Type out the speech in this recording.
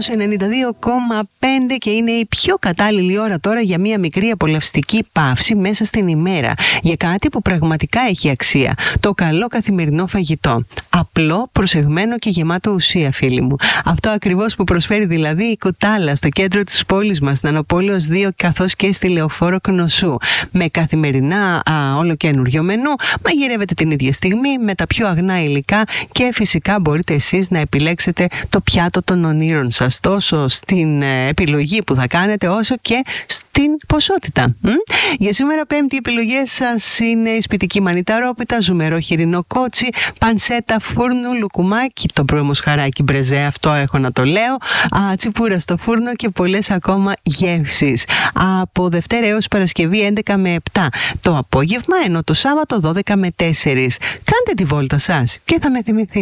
Ρυθμός 92,5 και είναι η πιο κατάλληλη ώρα τώρα για μια μικρή απολαυστική παύση μέσα στην ημέρα για κάτι που πραγματικά έχει αξία. Το καλό καθημερινό φαγητό. Απλό, προσεγμένο και γεμάτο ουσία, φίλοι μου. Αυτό ακριβώς που προσφέρει δηλαδή η Κουτάλα στο κέντρο της πόλης μας, στην Ανοπόλεως 2, καθώς και στη Λεωφόρο Κνωσού. Με καθημερινά όλο καινούριο μενού, μαγειρεύετε την ίδια στιγμή με τα πιο αγνά υλικά και φυσικά μπορείτε εσείς να επιλέξετε το πιάτο των ονείρων σας, τόσο στην επιλογή που θα κάνετε όσο και στην ποσότητα. Για σήμερα Πέμπτη οι επιλογές σας είναι η σπιτική μανιταρόπιτα, ζουμερό χοιρινό κότσι, πανσέτα φούρνου, λουκουμάκι, το προμοσχαράκι μπρεζέ, αυτό έχω να το λέω, τσιπούρα στο φούρνο και πολλές ακόμα γεύσεις. Από Δευτέρα έως Παρασκευή 11 με 7 το απόγευμα, ενώ το Σάββατο 12 με 4. Κάντε τη βόλτα σας και θα με θυμηθείτε.